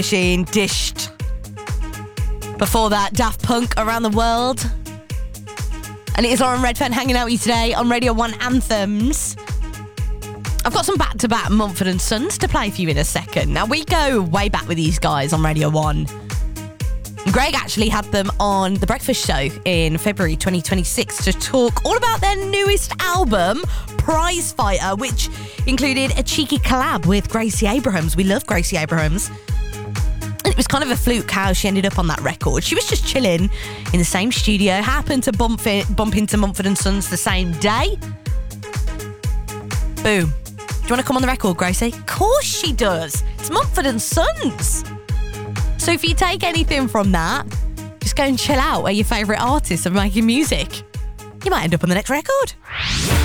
Machine, Dished. Before that, Daft Punk, Around the World. And it is Lauren Redfern hanging out with you today on Radio 1 Anthems. I've got some back-to-back Mumford & Sons to play for you in a second. Now, we go way back with these guys on Radio 1. Greg actually had them on The Breakfast Show in February 2026 to talk all about their newest album, Prize Fighter, which included a cheeky collab with Gracie Abrahams. We love Gracie Abrahams. And it was kind of a fluke how she ended up on that record. She was just chilling in the same studio, happened to bump into Mumford & Sons the same day. Boom. Do you want to come on the record, Gracie? Of course she does. It's Mumford & Sons. So if you take anything from that, just go and chill out where your favourite artists are making music. You might end up on the next record.